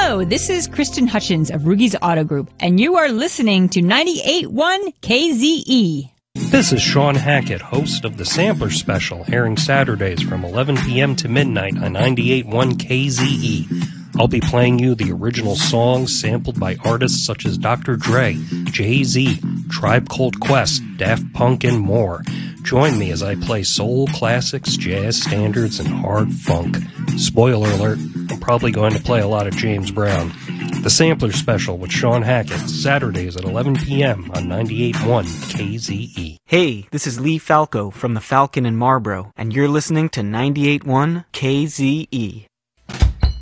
Hello, this is Kristen Hutchins of Rugy's Auto Group, and you are listening to 98.1 KZE. This is Sean Hackett, host of the Sampler Special, airing Saturdays from 11 p.m. to midnight on 98.1 KZE. I'll be playing you the original songs sampled by artists such as Dr. Dre, Jay-Z, Tribe Called Quest, Daft Punk, and more. Join me as I play soul classics, jazz standards, and hard funk. Spoiler alert, I'm probably going to play a lot of James Brown. The Sampler Special with Sean Hackett, Saturdays at 11 p.m. on 98.1 KZE. Hey, this is Lee Falco from the Falcon in Marlboro, and you're listening to 98.1 KZE.